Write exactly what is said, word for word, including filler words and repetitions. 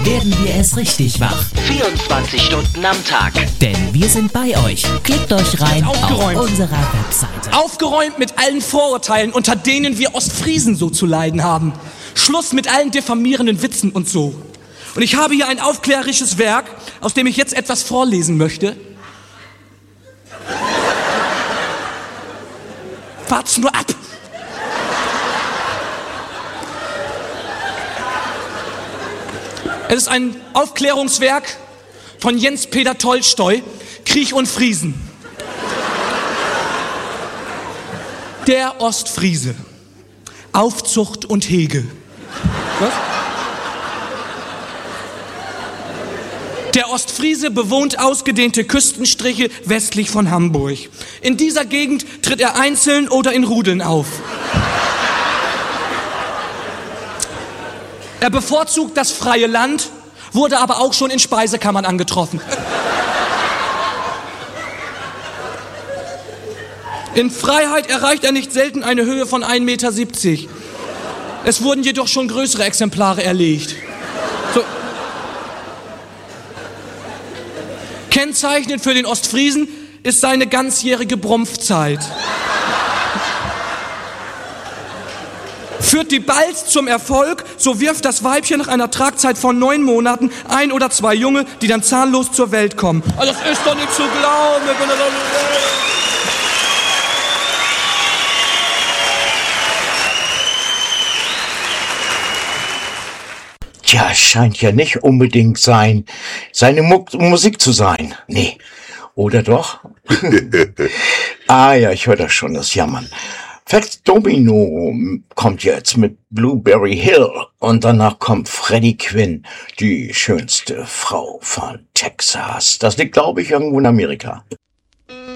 werden wir es richtig wach. vierundzwanzig Stunden am Tag. Denn wir sind bei euch. Klickt euch rein auf Aufgeräumt. unserer Webseite. Aufgeräumt mit allen Vorurteilen, unter denen wir Ostfriesen so zu leiden haben. Schluss mit allen diffamierenden Witzen und so. Und ich habe hier ein aufklärerisches Werk, aus dem ich jetzt etwas vorlesen möchte. Wart's nur ab! Es ist ein Aufklärungswerk von Jens Peter Tolstoi, Krieg und Friesen. Der Ostfriese. Aufzucht und Hege. Was? Der Ostfriese bewohnt ausgedehnte Küstenstriche westlich von Hamburg. In dieser Gegend tritt er einzeln oder in Rudeln auf. Er bevorzugt das freie Land, wurde aber auch schon in Speisekammern angetroffen. In Freiheit erreicht er nicht selten eine Höhe von ein Meter siebzig. Es wurden jedoch schon größere Exemplare erlegt. So. Kennzeichnend für den Ostfriesen ist seine ganzjährige Brumpfzeit. Führt die Balz zum Erfolg, so wirft das Weibchen nach einer Tragzeit von neun Monaten ein oder zwei Junge, die dann zahnlos zur Welt kommen. Also das ist doch nicht zu glauben. Tja, scheint ja nicht unbedingt sein, seine Mu- Musik zu sein. Nee. Oder doch? Ah ja, ich höre das schon, das Jammern. Fats Domino kommt jetzt mit Blueberry Hill und danach kommt Freddie Quinn, die schönste Frau von Texas. Das liegt, glaube ich, irgendwo in Amerika.